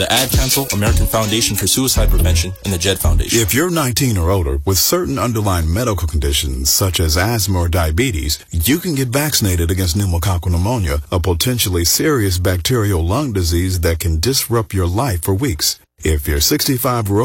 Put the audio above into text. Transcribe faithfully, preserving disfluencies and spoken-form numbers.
the Ad Council, American Foundation for Suicide Prevention, and the Jed Foundation. If you're nineteen or older with certain underlying medical conditions such as asthma or diabetes, you can get vaccinated against pneumococcal pneumonia, a potentially serious bacterial lung disease that can disrupt your life for weeks. If you're sixty-five or